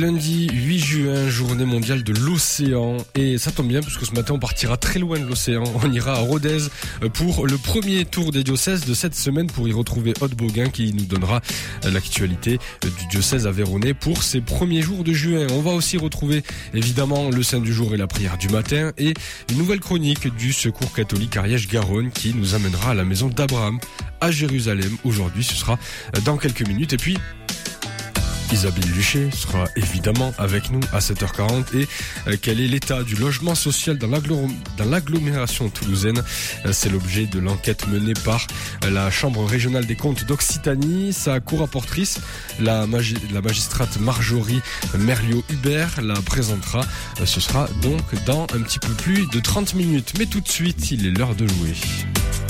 Lundi 8 juin, journée mondiale de l'océan. Et ça tombe bien parce que ce matin on partira très loin de l'océan. On ira à Rodez pour le premier tour des diocèses de cette semaine pour y retrouver Aude Boguin qui nous donnera l'actualité du diocèse aveyronnais pour ces premiers jours de juin. On va aussi retrouver évidemment le Saint du jour et la prière du matin et une nouvelle chronique du Secours catholique Ariège-Garonne qui nous amènera à la maison d'Abraham à Jérusalem. Aujourd'hui, ce sera dans quelques minutes. Et puis, Isabelle Luchet sera évidemment avec nous à 7h40 et quel est l'état du logement social dans l'agglomération toulousaine. C'est l'objet de l'enquête menée par la Chambre régionale des comptes d'Occitanie. Sa co-rapportrice, la magistrate Marjorie Merliot-Hubert, la présentera. Ce sera donc dans un petit peu plus de 30 minutes. Mais tout de suite, il est l'heure de jouer.